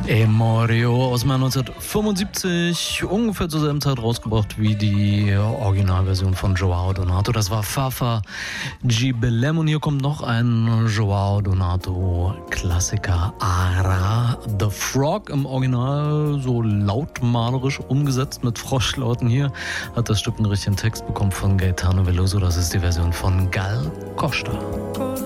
Emorio aus dem Jahr 1975, ungefähr zur selben Zeit rausgebracht wie die Originalversion von Joao Donato. Das war Fafa Gibelem und hier kommt noch ein Joao Donato Klassiker, Ara the Frog, im Original so lautmalerisch umgesetzt mit Froschlauten. Hier hat das Stück einen richtigen Text bekommen von Gaetano Veloso, das ist die Version von Gal Costa.